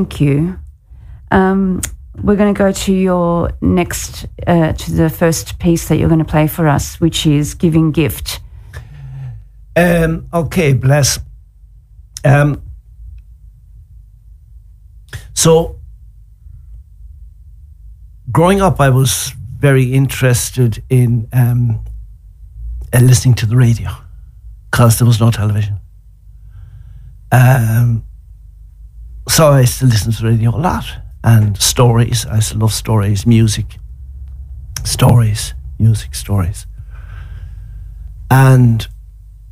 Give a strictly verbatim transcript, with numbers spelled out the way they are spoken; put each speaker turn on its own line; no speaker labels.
Thank you. Um, we're going to go to your next, uh, to the first piece that you're going to play for us, which is Giving Gift.
Um, okay, bless. Um, so, growing up, I was very interested in um, uh, listening to the radio because there was no television. Um, so I used to listen to the radio a lot, and stories. I used to love stories, music, stories, music, stories. And